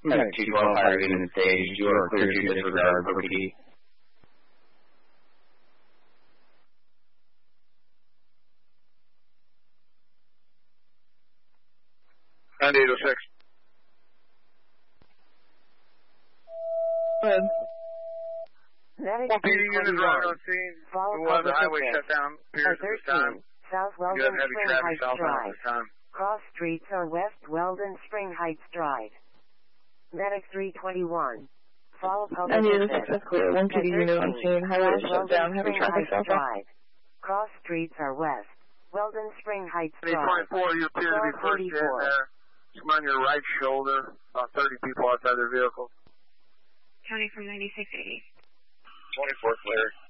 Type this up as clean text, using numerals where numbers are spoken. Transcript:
Medic 212 higher unit stage, you are clear to disregard for PD. 9806. Good. Medic PD unit arrived on scene. The highway shut down. Appears at this time. South Weldon Good heavy Spring traffic Heights southbound Drive. at this time. Cross streets are West Weldon Spring Heights Drive. Medic 321. Follow public 9806 is clear. 1 PD unit on scene. Highway shut down. Heavy traffic southbound. Cross streets are West Weldon Spring Heights Drive. 24, you appear to be first in there. Come on your right shoulder. About 30 people outside their vehicle. County from 9680. 24 clear.